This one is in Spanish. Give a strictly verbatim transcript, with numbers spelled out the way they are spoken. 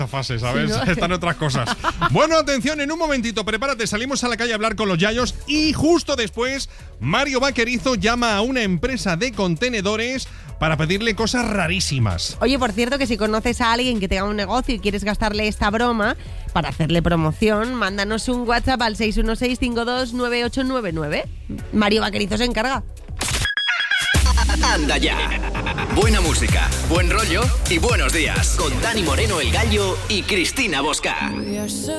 fase, ¿sabes? Sí, ¿no? Están otras cosas. Bueno, atención, en un momentito, prepárate, salimos a la calle a hablar con los yayos y justo después Mario Vaquerizo llama a una empresa de contenedores para pedirle cosas rarísimas. Oye, por cierto, que si conoces a alguien que tenga un negocio y quieres gastarle esta broma para hacerle promoción, mándanos un WhatsApp al seis uno seis, cinco dos nueve ocho nueve nueve. Mario Vaquerizo se encarga. Anda ya. Buena música, buen rollo y buenos días. Con Dani Moreno, el Gallo, y Cristina Bosca.